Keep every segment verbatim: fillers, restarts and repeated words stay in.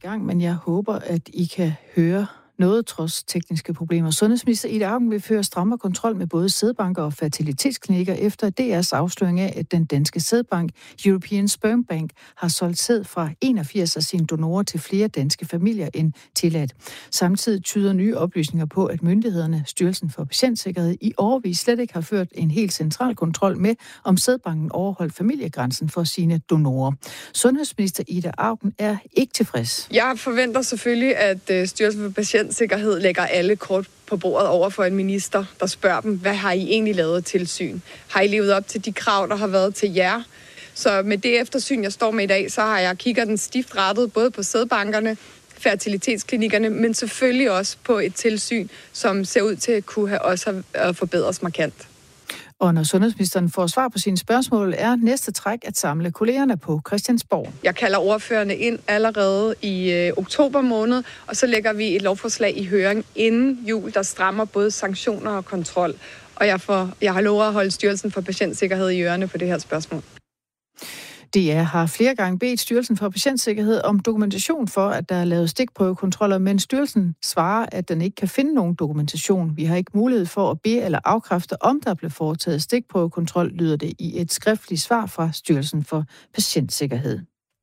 gang, men jeg håber, at I kan høre noget trods tekniske problemer. Sundhedsminister Ida Auken vil føre strammere kontrol med både sædbanker og fertilitetsklinikker efter D R's afsløring af, at den danske sædbank European Sperm Bank har solgt sæd fra enogfirs af sine donorer til flere danske familier end tilladt. Samtidig tyder nye oplysninger på, at myndighederne, Styrelsen for Patientsikkerhed, i årevis slet ikke har ført en helt central kontrol med, om sædbanken overholdt familiegrænsen for sine donorer. Sundhedsminister Ida Auken er ikke tilfreds. Jeg forventer selvfølgelig, at Styrelsen for Patientsikkerhed Sikkerhed lægger alle kort på bordet over for en minister, der spørger dem, hvad har I egentlig lavet tilsyn? Har I levet op til de krav, der har været til jer? Så med det eftersyn, jeg står med i dag, så har jeg kigget den stift rettet både på sædbankerne, fertilitetsklinikkerne, men selvfølgelig også på et tilsyn, som ser ud til at kunne have også have forbedres markant. Og når sundhedsministeren får svar på sine spørgsmål, er næste træk at samle kollegerne på Christiansborg. Jeg kalder ordførerne ind allerede i øh, oktober måned, og så lægger vi et lovforslag i høring inden jul, der strammer både sanktioner og kontrol. Og jeg, får, jeg har lovet at holde Styrelsen for Patientsikkerhed i ørerne på det her spørgsmål. D R har flere gange bedt Styrelsen for Patientsikkerhed om dokumentation for, at der er lavet stikprøvekontroller, men styrelsen svarer, at den ikke kan finde nogen dokumentation. Vi har ikke mulighed for at bede eller afkræfte, om der blev foretaget stikprøvekontrol, lyder det i et skriftligt svar fra Styrelsen for Patientsikkerhed.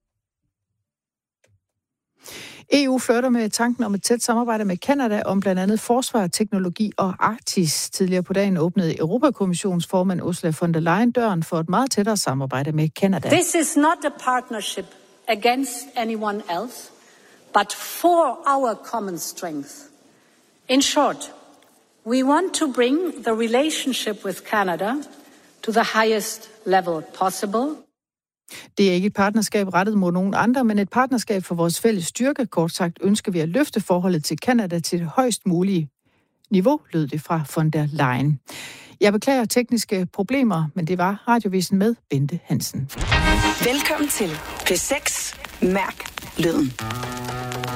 E U flirter med tanken om et tæt samarbejde med Canada om blandt andet forsvar, teknologi og Arktis. Tidligere på dagen åbnede Europakommissionens formand Ursula von der Leyen døren for et meget tættere samarbejde med Canada. This is not a partnership against anyone else, but for our common strength. In short, we want to bring the relationship with Canada to the highest level possible. Det er ikke et partnerskab rettet mod nogen andre, men et partnerskab for vores fælles styrke. Kort sagt ønsker vi at løfte forholdet til Canada til det højst mulige niveau, lød det fra von der Leyen. Jeg beklager tekniske problemer, men det var Radiovisen med Bente Hansen. Velkommen til P seks. Mærk lyden.